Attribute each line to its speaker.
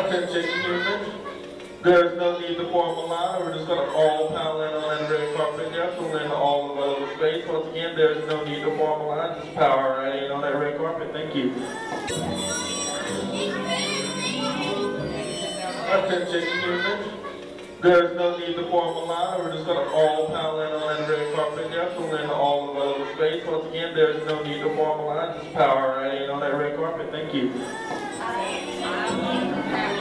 Speaker 1: Attention humans, there's no need to form a line. We're just going to all pile in on that red carpet there, fill in all available space. Once again, there's no need to form a line. Just power right in on that red carpet. Thank you. Attention humans, there's no need to form a line. We're just going to all pile in on that red carpet there, fill in all available space. Once again, there's no need to form a line. Just power right in on that red carpet. Thank you.